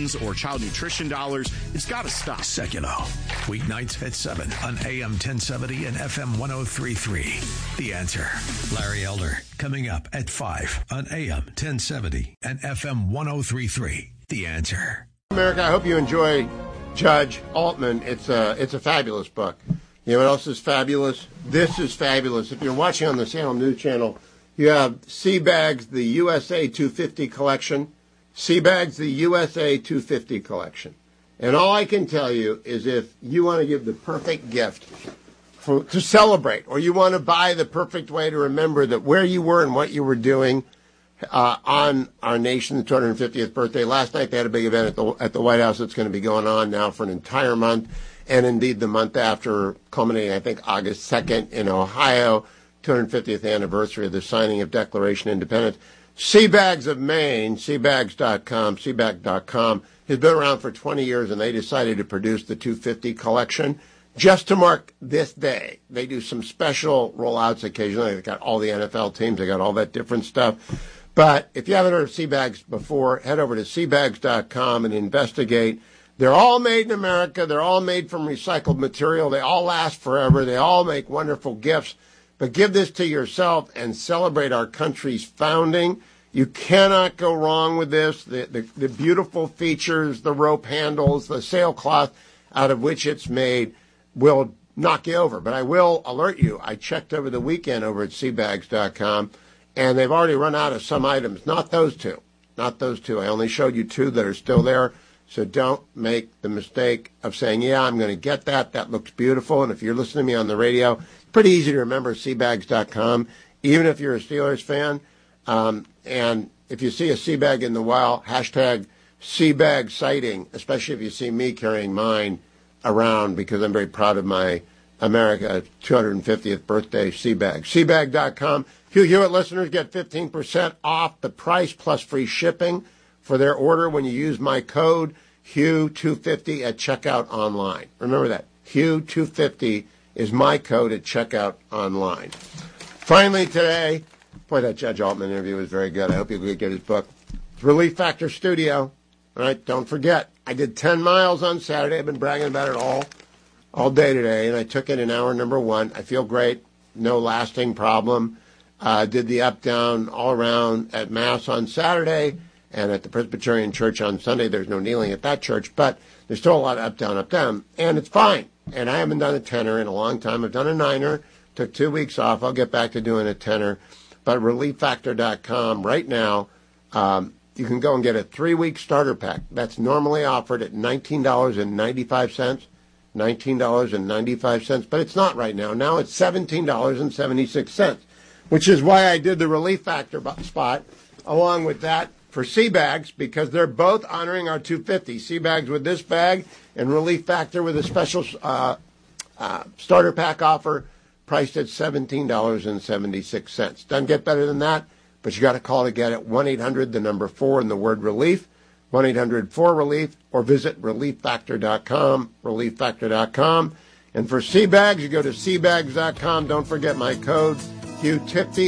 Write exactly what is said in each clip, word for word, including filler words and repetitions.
funds or child nutrition dollars. It's got to stop. Seculo, weeknights at seven on A M ten seventy and F M ten thirty-three. The Answer. Larry Elder coming up at five on A M ten seventy and F M ten thirty-three. The Answer. America, I hope you enjoy Judge Altman. It's a, it's a fabulous book. You know what else is fabulous? This is fabulous. If you're watching on the Salem News Channel, you have Seabags, the U S A two fifty collection. Seabags, the U S A two fifty collection. And all I can tell you is if you want to give the perfect gift for, to celebrate, or you want to buy the perfect way to remember that where you were and what you were doing uh, on our nation's two hundred fiftieth birthday. Last night they had a big event at the, at the White House that's going to be going on now for an entire month. And indeed, the month after, culminating, I think, August second in Ohio, two hundred fiftieth anniversary of the signing of Declaration of Independence. Seabags of Maine, seabags dot com, seabag dot com, has been around for twenty years, and they decided to produce the two fifty collection just to mark this day. They do some special rollouts occasionally. They've got all the N F L teams. They got all that different stuff. But if you haven't heard of Seabags before, head over to seabags dot com and investigate. They're all made in America. They're all made from recycled material. They all last forever. They all make wonderful gifts. But give this to yourself and celebrate our country's founding. You cannot go wrong with this. The, the, the beautiful features, the rope handles, the sailcloth out of which it's made will knock you over. But I will alert you, I checked over the weekend over at seabags dot com, and they've already run out of some items. Not those two. Not those two. I only showed you two that are still there. So don't make the mistake of saying, yeah, I'm going to get that. That looks beautiful. And if you're listening to me on the radio, pretty easy to remember, seabags dot com, even if you're a Steelers fan. Um, and if you see a Seabag in the wild, hashtag Seabag sighting, especially if you see me carrying mine around, because I'm very proud of my America two hundred fiftieth birthday Seabag. Seabag dot com. Hugh Hewitt listeners get fifteen percent off the price plus free shipping for their order when you use my code Hugh two fifty at checkout online. Remember that. Hugh two fifty is my code at checkout online. Finally today, boy, that Judge Altman interview was very good. I hope you'll get his book. It's Relief Factor Studio. All right, don't forget, I did ten miles on Saturday. I've been bragging about it all, all day today, and I took it in hour number one. I feel great. No lasting problem. Uh, did the up-down all around at Mass on Saturday. And at the Presbyterian Church on Sunday, there's no kneeling at that church, but there's still a lot of up, down, up, down, and it's fine. And I haven't done a tenor in a long time. I've done a niner, took two weeks off. I'll get back to doing a tenor. But relief factor dot com right now, um, you can go and get a three-week starter pack. That's normally offered at nineteen dollars and ninety-five cents, nineteen dollars and ninety-five cents, but it's not right now. Now it's seventeen dollars and seventy-six cents, which is why I did the Relief Factor spot along with that for Seabags, because they're both honoring our two fifty. Seabags with this bag and Relief Factor with a special uh, uh, starter pack offer priced at seventeen dollars and seventy-six cents. Doesn't get better than that, but you got to call to get it. one eight hundred, the number four, and the word relief, one eight hundred four relief, or visit relief factor dot com, relief factor dot com. And for Seabags, you go to seabags dot com. Don't forget my code, Hugh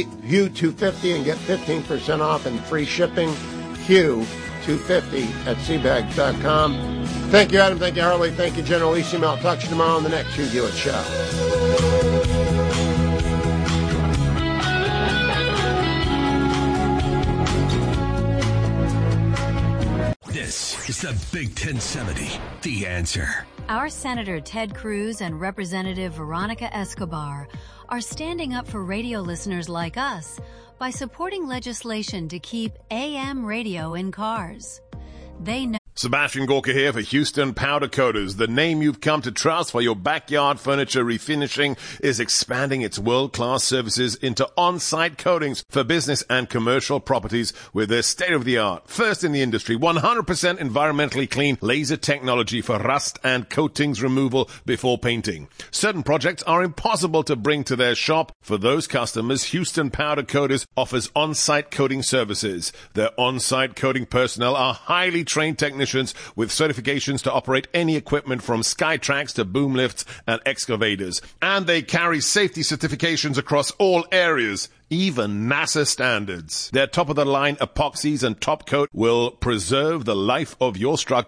two fifty, and get fifteen percent off and free shipping. Hugh two fifty at seabags dot com. Thank you, Adam. Thank you, Harley. Thank you, General Easy. I'll talk to you tomorrow on the next Hugh Hewitt Show. This is the Big ten seventy, The Answer. Our Senator Ted Cruz and Representative Veronica Escobar are standing up for radio listeners like us by supporting legislation to keep A M radio in cars. They know. Sebastian Gorka here for Houston Powder Coaters. The name you've come to trust for your backyard furniture refinishing is expanding its world-class services into on-site coatings for business and commercial properties with their state-of-the-art, first in the industry, one hundred percent environmentally clean laser technology for rust and coatings removal before painting. Certain projects are impossible to bring to their shop. For those customers, Houston Powder Coaters offers on-site coating services. Their on-site coating personnel are highly trained technicians with certifications to operate any equipment from Skytrax to boom lifts and excavators. And they carry safety certifications across all areas, even NASA standards. Their top-of-the-line epoxies and top coat will preserve the life of your structure